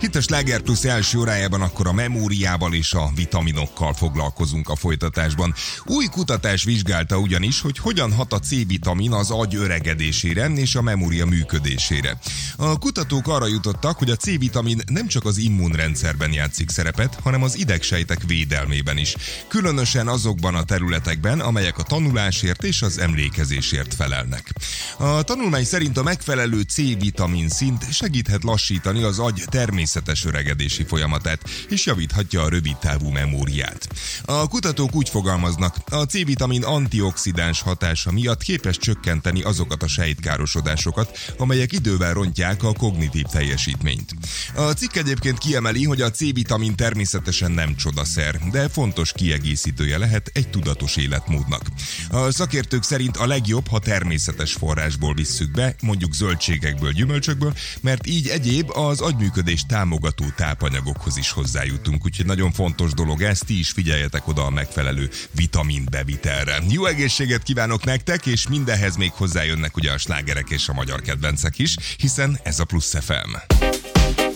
Itt a Sláger Plus első órájában akkor a memóriával és a vitaminokkal foglalkozunk a folytatásban. Új kutatás vizsgálta ugyanis, hogy hogyan hat a C-vitamin az agy öregedésére és a memória működésére. A kutatók arra jutottak, hogy a C-vitamin nem csak az immunrendszerben játszik szerepet, hanem az idegsejtek védelmében is. Különösen azokban a területekben, amelyek a tanulásért és az emlékezésért felelnek. A tanulmány szerint a megfelelő C-vitamin szint segíthet lassítani az agy természetes öregedési folyamatát, és javíthatja a rövidtávú memóriát. A kutatók úgy fogalmaznak, a C-vitamin antioxidáns hatása miatt képes csökkenteni azokat a sejtkárosodásokat, amelyek idővel rontják a kognitív teljesítményt. A cikk egyébként kiemeli, hogy a C-vitamin természetesen nem csodaszer, de fontos kiegészítője lehet egy tudatos életmódnak. A szakértők szerint a legjobb, ha természetes forrásból visszük be, mondjuk zöldségekből, gyümölcsökből, mert így egyéb az agyműködést támogató tápanyagokhoz is hozzájutunk, úgyhogy nagyon fontos dolog ez, ti is figyeljetek oda a megfelelő vitamin bevitelre. Jó egészséget kívánok nektek, és mindenhez még hozzájönnek ugye a slágerek és a magyar kedvencek is, hiszen ez a Plusz FM.